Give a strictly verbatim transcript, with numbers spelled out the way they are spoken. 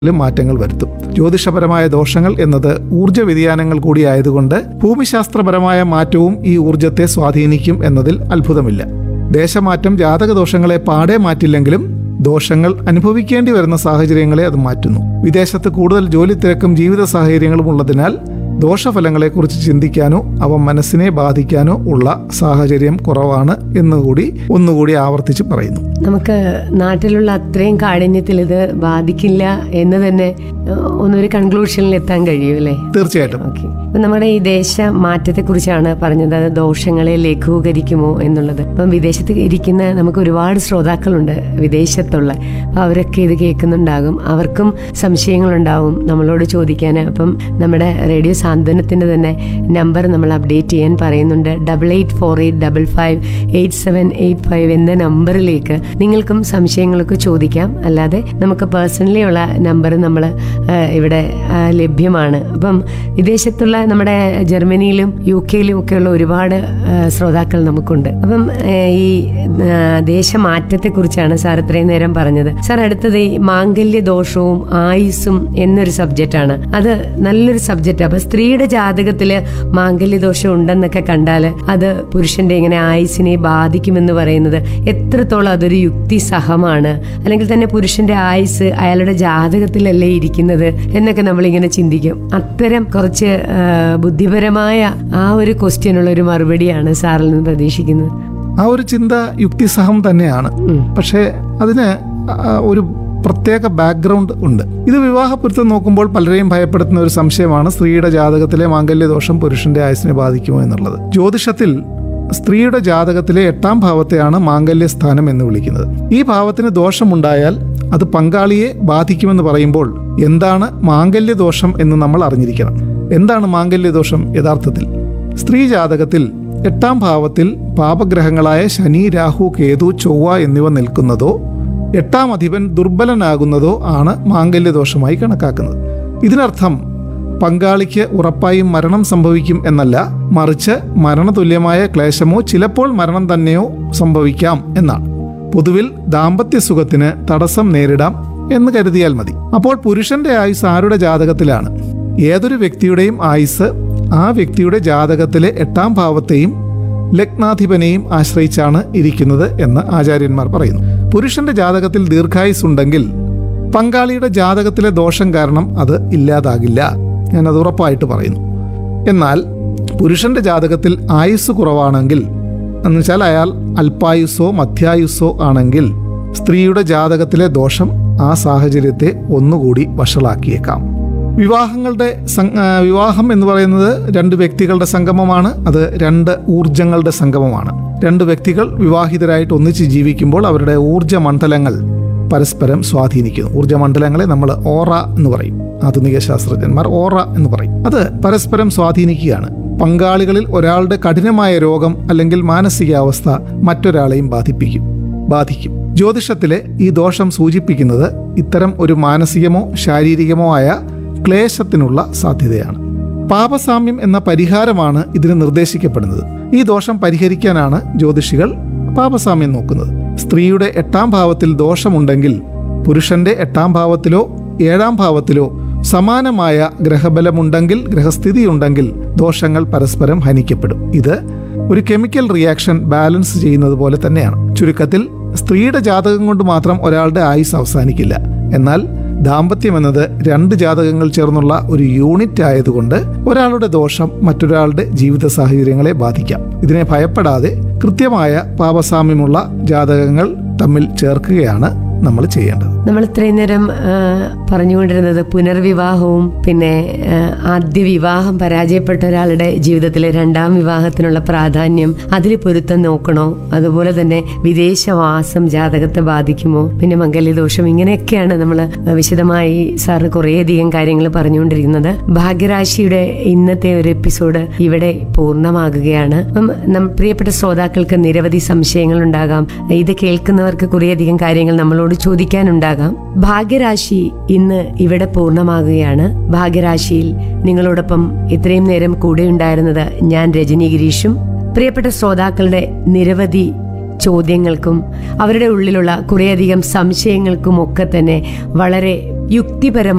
മാറ്റങ്ങൾ വരുത്തും. ജ്യോതിഷപരമായ ദോഷങ്ങൾ എന്നത് ഊർജ്ജ വ്യതിയാനങ്ങൾ കൂടിയായതുകൊണ്ട് ഭൂമിശാസ്ത്രപരമായ മാറ്റവും ഈ ഊർജ്ജത്തെ സ്വാധീനിക്കും എന്നതിൽ അത്ഭുതമില്ല. ദേശമാറ്റം ജാതകദോഷങ്ങളെ പാടെ മാറ്റില്ലെങ്കിലും ദോഷങ്ങൾ അനുഭവിക്കേണ്ടി വരുന്ന സാഹചര്യങ്ങളെ അത് മാറ്റുന്നു. വിദേശത്ത് കൂടുതൽ ജോലി തിരക്കും ജീവിത സാഹചര്യങ്ങളും ഉള്ളതിനാൽ ദോഷഫലങ്ങളെക്കുറിച്ച് ചിന്തിക്കാനോ അവ മനസ്സിനെ ബാധിക്കാനോ ഉള്ള സാഹചര്യം കുറവാണ് എന്നുകൂടി ഒന്നുകൂടി ആവർത്തിച്ച് പറയുന്നു. നമുക്ക് നാട്ടിലുള്ള അത്രയും കാഠിന്യത്തിൽ ഇത് ബാധിക്കില്ല എന്ന് തന്നെ ഒന്നൊരു കൺക്ലൂഷനിൽ എത്താൻ കഴിയും അല്ലേ? തീർച്ചയായിട്ടും. ഓക്കെ, അപ്പം നമ്മുടെ ഈ ദേശ മാറ്റത്തെ കുറിച്ചാണ് പറഞ്ഞത്. അത് ദോഷങ്ങളെ ലഘൂകരിക്കുമോ എന്നുള്ളത്. അപ്പം വിദേശത്ത് ഇരിക്കുന്ന നമുക്ക് ഒരുപാട് ശ്രോതാക്കളുണ്ട് വിദേശത്തുള്ള. അപ്പം അവരൊക്കെ ഇത് കേൾക്കുന്നുണ്ടാകും, അവർക്കും സംശയങ്ങളുണ്ടാവും നമ്മളോട് ചോദിക്കാൻ. അപ്പം നമ്മുടെ റേഡിയോ സാന്ത്വനത്തിന്റെ തന്നെ നമ്പർ നമ്മൾ അപ്ഡേറ്റ് ചെയ്യാൻ പറയുന്നുണ്ട്. Double eight four eight double five eight seven eight five എന്ന നമ്പറിലേക്ക് നിങ്ങൾക്കും സംശയങ്ങളൊക്കെ ചോദിക്കാം. അല്ലാതെ നമുക്ക് പേഴ്സണലി ഉള്ള നമ്പർ നമ്മൾ ഇവിടെ ലഭ്യമാണ്. അപ്പം വിദേശത്തുള്ള നമ്മുടെ ജർമ്മനിയിലും യു കെയിലും ഒക്കെയുള്ള ഒരുപാട് ശ്രോതാക്കൾ നമുക്കുണ്ട്. അപ്പം ഈ ദേശമാറ്റത്തെ കുറിച്ചാണ് സാർ ഇത്രയും നേരം പറഞ്ഞത്. സാർ, അടുത്തത് ഈ മാംഗല്യ ദോഷവും ആയുസ്സും എന്നൊരു സബ്ജക്റ്റാണ്. അത് നല്ലൊരു സബ്ജക്റ്റ്. അപ്പൊ സ്ത്രീയുടെ ജാതകത്തില് മാംഗല്യ ദോഷം ഉണ്ടെന്നൊക്കെ കണ്ടാൽ അത് പുരുഷന്റെ ഇങ്ങനെ ആയുസിനെ ബാധിക്കുമെന്ന് പറയുന്നത് എത്രത്തോളം അതൊരു യുക്തിസഹമാണ്? അല്ലെങ്കിൽ തന്നെ പുരുഷന്റെ ആയുസ് അയാളുടെ ജാതകത്തിലല്ലേ ഇരിക്കുന്നത് എന്നൊക്കെ നമ്മളിങ്ങനെ ചിന്തിക്കും. അത്തരം കുറച്ച് ബുദ്ധിപരമായ ആ ഒരു ക്വസ്റ്റ്യനുള്ള ഒരു മറുപടിയാണ് സാറിൽ നിന്ന് പ്രതീക്ഷിക്കുന്നത്. ആ ഒരു ചിന്ത യുക്തിസഹം തന്നെയാണ്. പക്ഷേ അതിന് ഒരു പ്രത്യേക ബാക്ക്ഗ്രൗണ്ട് ഉണ്ട്. ഇത് വിവാഹപ്പൊരുത്തം നോക്കുമ്പോൾ പലരെയും ഭയപ്പെടുത്തുന്ന ഒരു സംശയമാണ് സ്ത്രീയുടെ ജാതകത്തിലെ മാംഗല്യദോഷം പുരുഷന്റെ ആയുസിനെ ബാധിക്കുമോ എന്നുള്ളത്. ജ്യോതിഷത്തിൽ സ്ത്രീയുടെ ജാതകത്തിലെ എട്ടാം ഭാവത്തെയാണ് മാംഗല്യസ്ഥാനം എന്ന് വിളിക്കുന്നത്. ഈ ഭാവത്തിന് ദോഷമുണ്ടായാൽ അത് പങ്കാളിയെ ബാധിക്കുമെന്ന് പറയുമ്പോൾ എന്താണ് മാംഗല്യദോഷം എന്ന് നമ്മൾ അറിഞ്ഞിരിക്കണം. എന്താണ് മാംഗല്യദോഷം? യഥാർത്ഥത്തിൽ സ്ത്രീ ജാതകത്തിൽ എട്ടാം ഭാവത്തിൽ പാപഗ്രഹങ്ങളായ ശനി, രാഹു, കേതു, ചൊവ്വ എന്നിവ നിൽക്കുന്നതോ എട്ടാം അധിപൻ ദുർബലനാകുന്നതോ ആണ് മാംഗല്യദോഷമായി കണക്കാക്കുന്നത്. ഇതിനർത്ഥം പങ്കാളിക്ക് ഉറപ്പായും മരണം സംഭവിക്കും എന്നല്ല, മറിച്ച് മരണതുല്യമായ ക്ലേശമോ ചിലപ്പോൾ മരണം തന്നെയോ സംഭവിക്കാം എന്നാണ്. പൊതുവിൽ ദാമ്പത്യ സുഖത്തിന് തടസ്സം നേരിടാം എന്ന് കരുതിയാൽ മതി. അപ്പോൾ പുരുഷന്റെ ആയുസ് ആരുടെ ജാതകത്തിലാണ്? ഏതൊരു വ്യക്തിയുടെയും ആയുസ് ആ വ്യക്തിയുടെ ജാതകത്തിലെ എട്ടാം ഭാവത്തെയും ലഗ്നാധിപനെയും ആശ്രയിച്ചാണ് ഇരിക്കുന്നത് എന്ന് ആചാര്യന്മാർ പറയുന്നു. പുരുഷന്റെ ജാതകത്തിൽ ദീർഘായുസ് ഉണ്ടെങ്കിൽ പങ്കാളിയുടെ ജാതകത്തിലെ ദോഷം കാരണം അത് ഇല്ലാതാകില്ല, ഞാനത് ഉറപ്പായിട്ട് പറയുന്നു. എന്നാൽ പുരുഷന്റെ ജാതകത്തിൽ ആയുസ് കുറവാണെങ്കിൽ, എന്നുവെച്ചാൽ അയാൾ അല്പായുസ്സോ മധ്യായുസ്സോ ആണെങ്കിൽ സ്ത്രീയുടെ ജാതകത്തിലെ ദോഷം ആ സാഹചര്യത്തെ ഒന്നുകൂടി വഷളാക്കിയേക്കാം. വിവാഹങ്ങളുടെ വിവാഹം എന്ന് പറയുന്നത് രണ്ട് വ്യക്തികളുടെ സംഗമമാണ്. അത് രണ്ട് ഊർജങ്ങളുടെ സംഗമമാണ്. രണ്ട് വ്യക്തികൾ വിവാഹിതരായിട്ട് ഒന്നിച്ച് ജീവിക്കുമ്പോൾ അവരുടെ ഊർജ മണ്ഡലങ്ങൾ പരസ്പരം സ്വാധീനിക്കുന്നു. ഊർജ മണ്ഡലങ്ങളെ നമ്മൾ ഓറ എന്ന് പറയും. ആധുനിക ശാസ്ത്രജ്ഞന്മാർ ഓറ എന്ന് പറയും. അത് പരസ്പരം സ്വാധീനിക്കുകയാണ്. പങ്കാളികളിൽ ഒരാളുടെ കഠിനമായ രോഗം അല്ലെങ്കിൽ മാനസികാവസ്ഥ മറ്റൊരാളെയും ബാധിപ്പിക്കും ബാധിക്കും ജ്യോതിഷത്തിലെ ഈ ദോഷം സൂചിപ്പിക്കുന്നത് ഇത്തരം ഒരു മാനസികമോ ശാരീരികമോ ആയ ക്ലേശത്തിനുള്ള സാധ്യതയാണ്. പാപസാമ്യം എന്ന പരിഹാരമാണ് ഇതിന് നിർദ്ദേശിക്കപ്പെടുന്നത്. ഈ ദോഷം പരിഹരിക്കാനാണ് ജ്യോതിഷികൾ പാപസാമ്യം നോക്കുന്നത്. സ്ത്രീയുടെ എട്ടാം ഭാവത്തിൽ ദോഷമുണ്ടെങ്കിൽ പുരുഷന്റെ എട്ടാം ഭാവത്തിലോ ഏഴാം ഭാവത്തിലോ സമാനമായ ഗ്രഹബലമുണ്ടെങ്കിൽ, ഗ്രഹസ്ഥിതി ഉണ്ടെങ്കിൽ ദോഷങ്ങൾ പരസ്പരം ഹനിക്കപ്പെടും. ഇത് ഒരു കെമിക്കൽ റിയാക്ഷൻ ബാലൻസ് ചെയ്യുന്നത് പോലെ തന്നെയാണ്. ചുരുക്കത്തിൽ സ്ത്രീയുടെ ജാതകം കൊണ്ട് മാത്രം ഒരാളുടെ ആയുസ് അവസാനിക്കില്ല. എന്നാൽ ദാമ്പത്യം എന്നത് രണ്ട് ജാതകങ്ങൾ ചേർന്നുള്ള ഒരു യൂണിറ്റ് ആയതുകൊണ്ട് ഒരാളുടെ ദോഷം മറ്റൊരാളുടെ ജീവിത സാഹചര്യങ്ങളെ ബാധിക്കാം. ഇതിനെ ഭയപ്പെടാതെ കൃത്യമായ പാപസാമ്യമുള്ള ജാതകങ്ങൾ തമ്മിൽ ചേർക്കുകയാണ് നമ്മൾ ചെയ്യേണ്ടത്. നമ്മൾ ഇത്രയും നേരം പറഞ്ഞുകൊണ്ടിരുന്നത് പുനർവിവാഹവും പിന്നെ ആദ്യ വിവാഹം പരാജയപ്പെട്ട ഒരാളുടെ ജീവിതത്തിലെ രണ്ടാം വിവാഹത്തിനുള്ള പ്രാധാന്യം, അതിൽ പൊരുത്തം നോക്കണോ, അതുപോലെ തന്നെ വിദേശവാസം ജാതകത്തെ ബാധിക്കുമോ, പിന്നെ മംഗല്യദോഷം, ഇങ്ങനെയൊക്കെയാണ് നമ്മൾ വിശദമായി സാറ് കുറേയധികം കാര്യങ്ങൾ പറഞ്ഞുകൊണ്ടിരിക്കുന്നത്. ഭാഗ്യരാശിയുടെ ഇന്നത്തെ ഒരു എപ്പിസോഡ് ഇവിടെ പൂർണ്ണമാകുകയാണ്. അപ്പം പ്രിയപ്പെട്ട ശ്രോതാക്കൾക്ക് നിരവധി സംശയങ്ങൾ ഉണ്ടാകാം. ഇത് കേൾക്കുന്നവർക്ക് കുറേയധികം കാര്യങ്ങൾ നമ്മളോട് ചോദിക്കാനുണ്ടാകാം. ഭാഗ്യരാശി ഇന്ന് ഇവിടെ പൂർണ്ണമാകുകയാണ്. ഭാഗ്യരാശിയിൽ നിങ്ങളോടൊപ്പം ഇത്രയും നേരം കൂടെ ഉണ്ടായിരുന്നത് ഞാൻ രജനി ഗിരീഷും. പ്രിയപ്പെട്ട ശ്രോതാക്കളുടെ നിരവധി ചോദ്യങ്ങൾക്കും അവരുടെ ഉള്ളിലുള്ള കുറേയധികം സംശയങ്ങൾക്കും ഒക്കെ തന്നെ വളരെ യുക്തിപരമായി